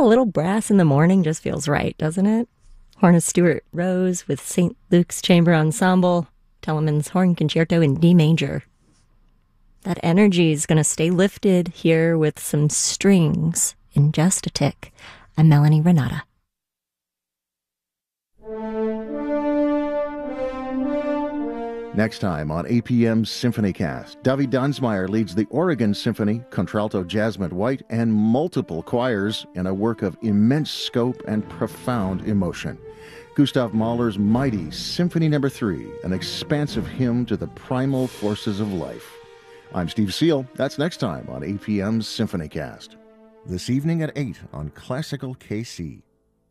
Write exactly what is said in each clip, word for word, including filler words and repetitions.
a little brass in the morning just feels right, doesn't it? Horn of Stuart Rose with Saint Luke's Chamber Ensemble, Telemann's Horn Concerto in D major. That energy is going to stay lifted here with some strings in just a tick. I'm Melanie Renata. Next time on A P M's SymphonyCast, Davi Dunsmeyer leads the Oregon Symphony, contralto Jasmine White, and multiple choirs in a work of immense scope and profound emotion. Gustav Mahler's mighty Symphony Number Three, an expansive hymn to the primal forces of life. I'm Steve Seal. That's next time on A P M's SymphonyCast. This evening at eight on Classical K C.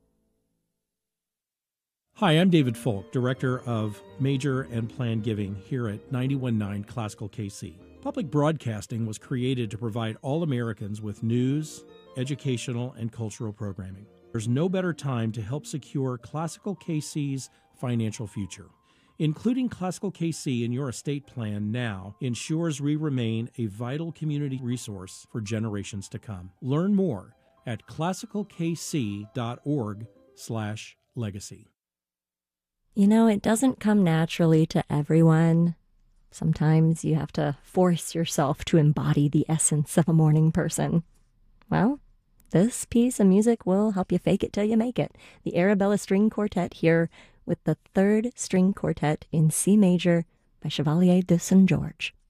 Hi, I'm David Folk, Director of Major and Planned Giving here at ninety-one point nine Classical K C. Public broadcasting was created to provide all Americans with news, educational, and cultural programming. There's no better time to help secure Classical K C's financial future. Including Classical K C in your estate plan now ensures we remain a vital community resource for generations to come. Learn more at classicalkc.org slash legacy. You know, it doesn't come naturally to everyone. Sometimes you have to force yourself to embody the essence of a morning person. Well, this piece of music will help you fake it till you make it. The Arabella String Quartet here with the Third String Quartet in C major by Chevalier de Saint George.